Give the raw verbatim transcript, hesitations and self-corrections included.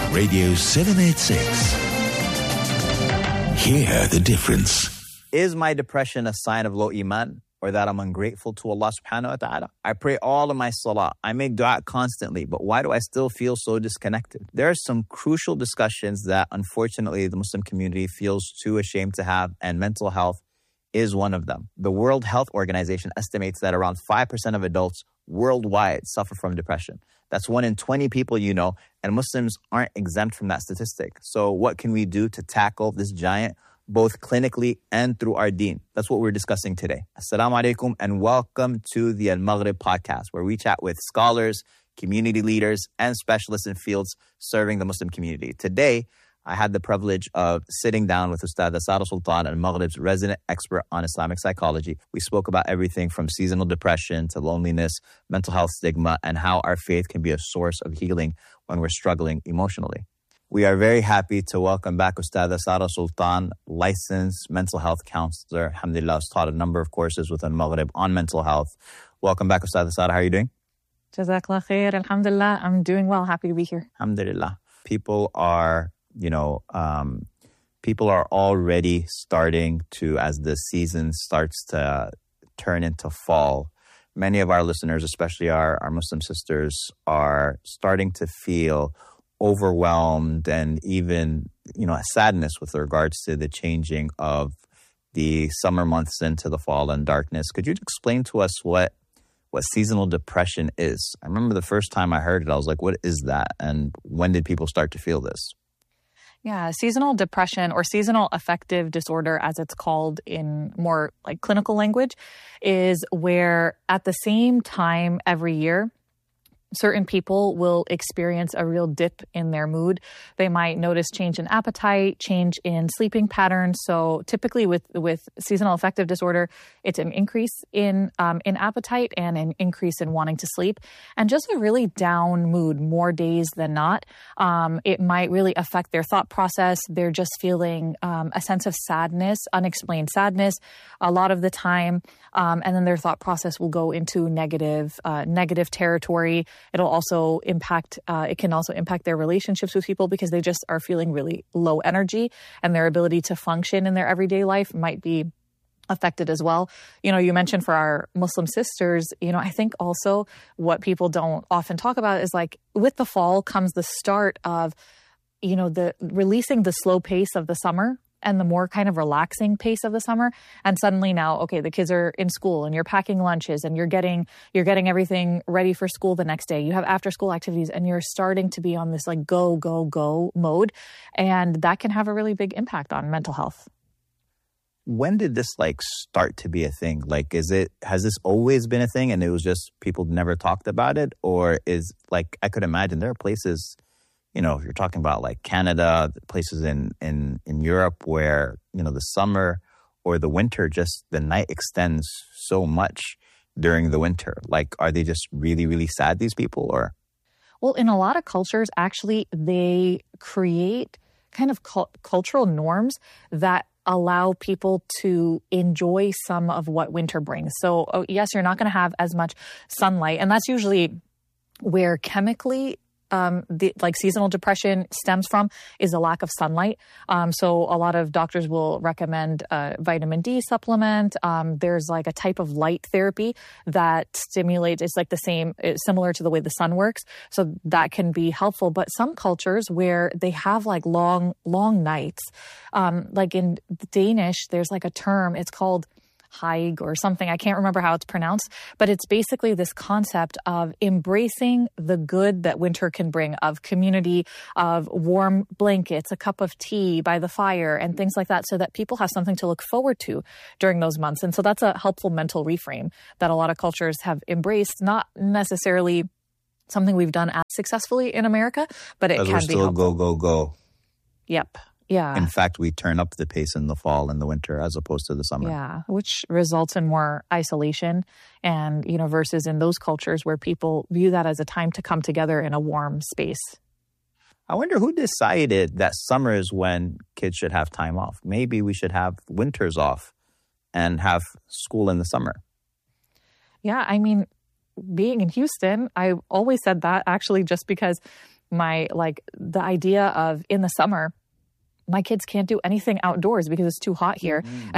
Radio seven eighty-six. Hear the difference. Is my depression a sign of low iman, or that I'm ungrateful to Allah subhanahu wa ta'ala? I pray all of my salah. I make dua constantly, but why do I still feel so disconnected? There are some crucial discussions that unfortunately the Muslim community feels too ashamed to have, and mental health is one of them. The World Health Organization estimates that around five percent of adults worldwide suffer from depression. That's one in twenty people you know, and Muslims aren't exempt from that statistic. So what can we do to tackle this giant, both clinically and through our deen? That's what we're discussing today. Assalamu alaikum and welcome to the Al-Maghrib podcast, where we chat with scholars, community leaders, and specialists in fields serving the Muslim community. Today, I had the privilege of sitting down with Ustadha Sara Sultan, Al-Maghrib's resident expert on Islamic psychology. We spoke about everything from seasonal depression to loneliness, mental health stigma, and how our faith can be a source of healing when we're struggling emotionally. We are very happy to welcome back Ustadha Sara Sultan, licensed mental health counselor. Alhamdulillah, has taught a number of courses with Al-Maghrib on mental health. Welcome back, Ustadha Sara. How are you doing? Jazakallah khair. Alhamdulillah, I'm doing well. Happy to be here. Alhamdulillah. People are... You know, um, people are already starting to, as the season starts to turn into fall, many of our listeners, especially our, our Muslim sisters, are starting to feel overwhelmed and even, you know, a sadness with regards to the changing of the summer months into the fall and darkness. Could you explain to us what what seasonal depression is? I remember the first time I heard it, I was like, what is that? And when did people start to feel this? Yeah, seasonal depression, or seasonal affective disorder, as it's called in more like clinical language, is where at the same time every year, certain people will experience a real dip in their mood. They might notice change in appetite, change in sleeping patterns. So typically with, with seasonal affective disorder, it's an increase in um, in appetite and an increase in wanting to sleep, and just a really down mood more days than not. Um, it might really affect their thought process. They're just feeling um, a sense of sadness, unexplained sadness a lot of the time. Um, and then their thought process will go into negative, uh, negative territory. It'll also impact, uh, it can also impact their relationships with people because they just are feeling really low energy, and their ability to function in their everyday life might be affected as well. You know, you mentioned for our Muslim sisters, you know, I think also what people don't often talk about is like with the fall comes the start of, you know, the releasing the slow pace of the summer and the more kind of relaxing pace of the summer. And suddenly now, okay, the kids are in school and you're packing lunches and you're getting, you're getting everything ready for school the next day. You have after school activities and you're starting to be on this like go, go, go mode. And that can have a really big impact on mental health. When did this like start to be a thing? Like, is it, has this always been a thing and it was just people never talked about it? Or is like, I could imagine there are places, you know, if you're talking about like Canada, places in, in, in Europe where, you know, the summer or the winter, just the night extends so much during the winter. Like, are they just really, really sad, these people, or? Well, in a lot of cultures, actually, they create kind of cu- cultural norms that allow people to enjoy some of what winter brings. So, oh, yes, you're not going to have as much sunlight. And that's usually where chemically Um, the, like seasonal depression stems from is a lack of sunlight. Um, so a lot of doctors will recommend a vitamin D supplement. Um, there's like a type of light therapy that stimulates, it's like the same, it's similar to the way the sun works. So that can be helpful. But some cultures where they have like long, long nights, um, like in Danish, there's like a term, it's called Haig or something. I can't remember how it's pronounced, but it's basically this concept of embracing the good that winter can bring, of community, of warm blankets, a cup of tea by the fire and things like that, so that people have something to look forward to during those months. And so that's a helpful mental reframe that a lot of cultures have embraced, not necessarily something we've done as successfully in America, but it can we're be still helpful. go, go, go. Yep. Yeah. In fact, we turn up the pace in the fall and the winter as opposed to the summer. Yeah, which results in more isolation, and, you know, versus in those cultures where people view that as a time to come together in a warm space. I wonder who decided that summer is when kids should have time off. Maybe we should have winters off and have school in the summer. Yeah, I mean, being in Houston, I always said that actually just because My, like the idea of in the summer, my kids can't do anything outdoors because it's too hot here. Mm.